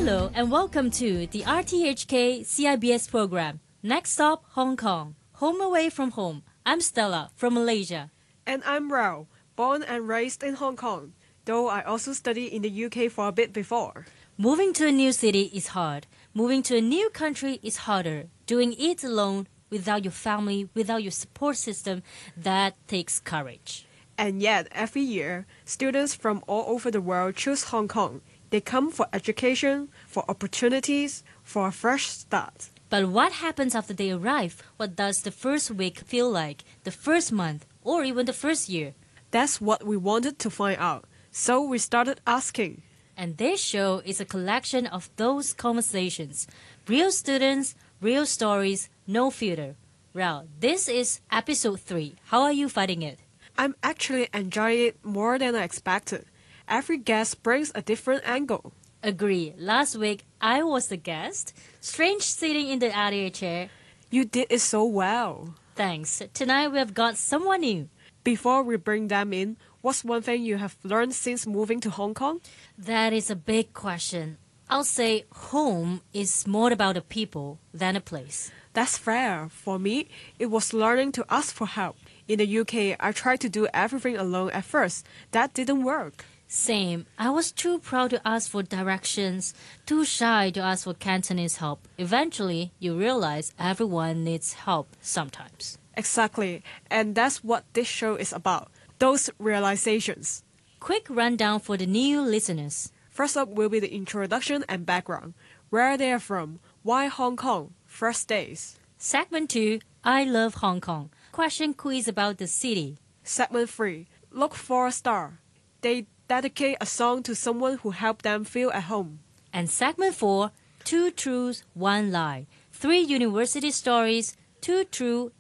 Hello and welcome to the RTHK CIBS program. Next stop, Hong Kong. Home away from home. I'm Stella from Malaysia. And I'm Rao, born and raised in Hong Kong, though I also studied in the UK for a bit before. Moving to a new city is hard. Moving to a new country is harder. Doing it alone, without your family, without your support system, that takes courage. And yet, every year, students from all over the world choose Hong Kong. They come for education, for opportunities, for a fresh start. But what happens after they arrive? What does the first week feel like, the first month, or even the first year? That's what we wanted to find out. So we started asking. And this show is a collection of those conversations. Real students, real stories, no filter. Rao, this is episode 3. How are you finding it? I'm actually enjoying it more than I expected. Every guest brings a different angle. Agree. Last week, I was the guest. Strange sitting in the audio chair. You did it so well. Thanks. Tonight we have got someone new. Before we bring them in, what's one thing you have learned since moving to Hong Kong? That is a big question. I'll say home is more about the people than a place. That's fair. For me, it was learning to ask for help. In the UK, I tried to do everything alone at first. That didn't work. Same. I was too proud to ask for directions, too shy to ask for Cantonese help. Eventually, you realize everyone needs help sometimes. Exactly. And that's what this show is about. Those realizations. Quick rundown for the new listeners. First up will be the introduction and background. Where they are from. Why Hong Kong? First days. Segment 2, I love Hong Kong. Question quiz about the city. Segment 3. Look for a star. They dedicate a song to someone who helped them feel at home. And segment 4, 2 truths, 1 lie. 3 university stories, 2 true